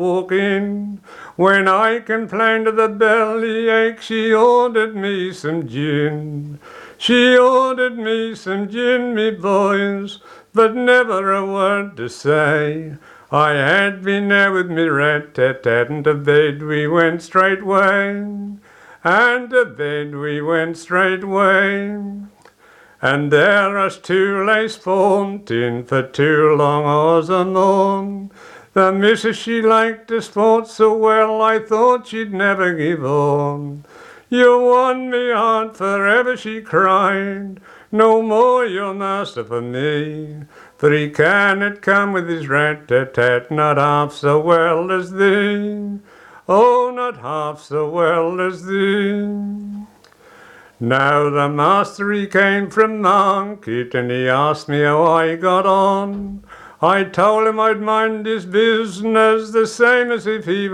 walk in. When I complained of the bellyache, she ordered me some gin. She ordered me some gin, me boys, but never a word to say. I had been there with me rat-tat-tat, and to bed we went straightway, and to bed we went straightway. And there us two lay spawnt in for 2 long hours and on. The missus she liked the sport so well, I thought she'd never give on. You won me heart forever, she cried, no more your master for me, for he cannot come with his rat-tat-tat, not half so well as thee, oh, not half so well as thee. Now the master he came from market, and he asked me how I got on. I told him I'd mind his business the same as if he